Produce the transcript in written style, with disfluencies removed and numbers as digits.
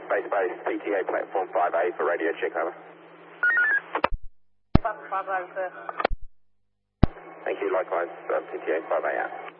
Base PTA platform 5A for radio check, over. 5A, sir. Thank you, likewise, PTA 5A out.